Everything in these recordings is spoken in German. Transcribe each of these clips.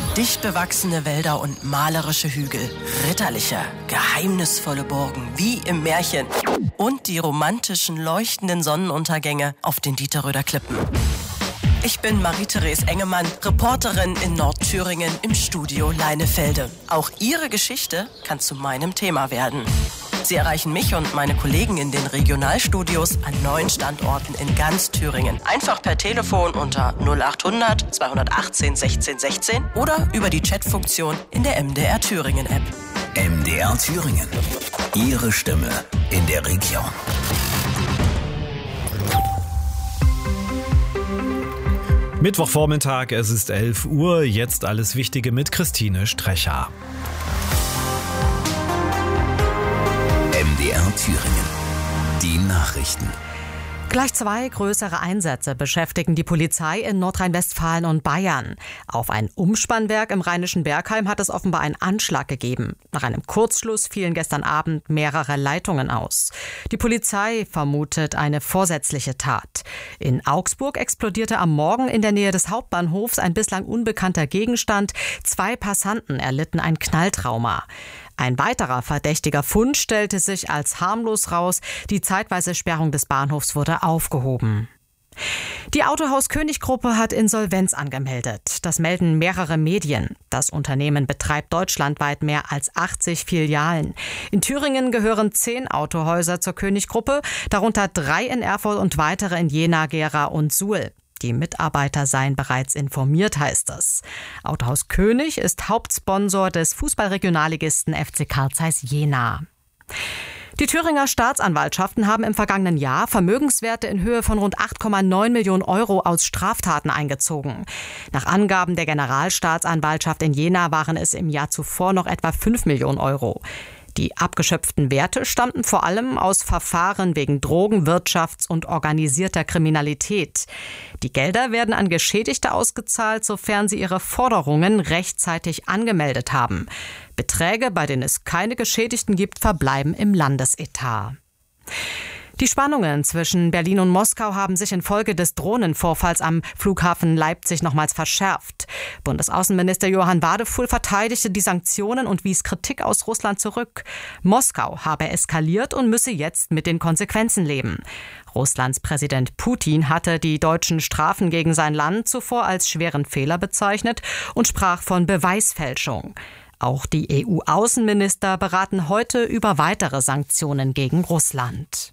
Dicht bewachsene Wälder und malerische Hügel, ritterliche, geheimnisvolle Burgen, wie im Märchen. Und die romantischen, leuchtenden Sonnenuntergänge auf den Dieterröder Klippen. Ich bin Marie-Therese Engemann, Reporterin in Nordthüringen im Studio Leinefelde. Auch Ihre Geschichte kann zu meinem Thema werden. Sie erreichen mich und meine Kollegen in den Regionalstudios an 9 Standorten in ganz Thüringen. Einfach per Telefon unter 0800 218 16 16 oder über die Chatfunktion in der MDR Thüringen App. MDR Thüringen. Ihre Stimme in der Region. Mittwochvormittag, es ist 11 Uhr, jetzt alles Wichtige mit Christine Strecher. MDR Thüringen. Die Nachrichten. Gleich 2 größere Einsätze beschäftigen die Polizei in Nordrhein-Westfalen und Bayern. Auf ein Umspannwerk im Rheinischen Bergheim hat es offenbar einen Anschlag gegeben. Nach einem Kurzschluss fielen gestern Abend mehrere Leitungen aus. Die Polizei vermutet eine vorsätzliche Tat. In Augsburg explodierte am Morgen in der Nähe des Hauptbahnhofs ein bislang unbekannter Gegenstand. 2 Passanten erlitten ein Knalltrauma. Ein weiterer verdächtiger Fund stellte sich als harmlos raus. Die zeitweise Sperrung des Bahnhofs wurde aufgehoben. Die Autohaus König Gruppe hat Insolvenz angemeldet. Das melden mehrere Medien. Das Unternehmen betreibt deutschlandweit mehr als 80 Filialen. In Thüringen gehören 10 Autohäuser zur König Gruppe, darunter 3 in Erfurt und weitere in Jena, Gera und Suhl. Die Mitarbeiter seien bereits informiert, heißt es. Autohaus König ist Hauptsponsor des Fußballregionalligisten FC Carl Zeiss Jena. Die Thüringer Staatsanwaltschaften haben im vergangenen Jahr Vermögenswerte in Höhe von rund 8,9 Millionen Euro aus Straftaten eingezogen. Nach Angaben der Generalstaatsanwaltschaft in Jena waren es im Jahr zuvor noch etwa 5 Millionen Euro. Die abgeschöpften Werte stammten vor allem aus Verfahren wegen Drogen-, Wirtschafts- und organisierter Kriminalität. Die Gelder werden an Geschädigte ausgezahlt, sofern sie ihre Forderungen rechtzeitig angemeldet haben. Beträge, bei denen es keine Geschädigten gibt, verbleiben im Landesetat. Die Spannungen zwischen Berlin und Moskau haben sich infolge des Drohnenvorfalls am Flughafen Leipzig nochmals verschärft. Bundesaußenminister Johann Wadefuhl verteidigte die Sanktionen und wies Kritik aus Russland zurück. Moskau habe eskaliert und müsse jetzt mit den Konsequenzen leben. Russlands Präsident Putin hatte die deutschen Strafen gegen sein Land zuvor als schweren Fehler bezeichnet und sprach von Beweisfälschung. Auch die EU-Außenminister beraten heute über weitere Sanktionen gegen Russland.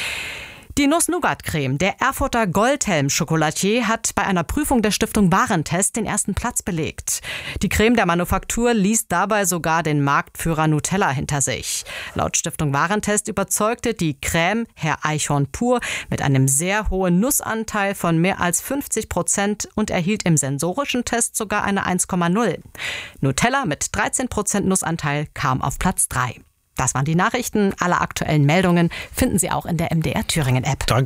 Die Nuss-Nougat-Creme der Erfurter Goldhelm-Chocolatier hat bei einer Prüfung der Stiftung Warentest den ersten Platz belegt. Die Creme der Manufaktur ließ dabei sogar den Marktführer Nutella hinter sich. Laut Stiftung Warentest überzeugte die Creme Herr Eichhorn pur mit einem sehr hohen Nussanteil von mehr als 50% und erhielt im sensorischen Test sogar eine 1,0. Nutella mit 13% Nussanteil kam auf Platz 3. Das waren die Nachrichten. Alle aktuellen Meldungen finden Sie auch in der MDR Thüringen App. Danke.